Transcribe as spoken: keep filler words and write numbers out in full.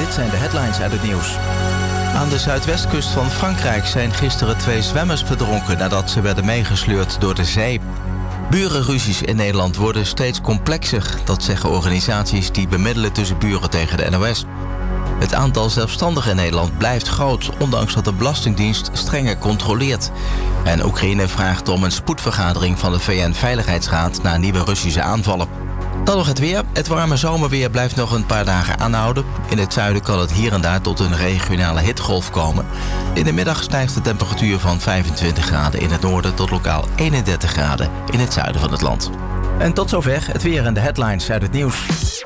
dit zijn de headlines uit het nieuws. Aan de zuidwestkust van Frankrijk zijn gisteren twee zwemmers verdronken nadat ze werden meegesleurd door de zee. Burenruzies in Nederland worden steeds complexer. Dat zeggen organisaties die bemiddelen tussen buren tegen de N O S. Het aantal zelfstandigen in Nederland blijft groot, ondanks dat de Belastingdienst strenger controleert. En Oekraïne vraagt om een spoedvergadering van de V N-veiligheidsraad na nieuwe Russische aanvallen. Dan nog het weer. Het warme zomerweer blijft nog een paar dagen aanhouden. In het zuiden kan het hier en daar tot een regionale hittegolf komen. In de middag stijgt de temperatuur van vijfentwintig graden in het noorden tot lokaal eenendertig graden in het zuiden van het land. En tot zover het weer en de headlines uit het nieuws.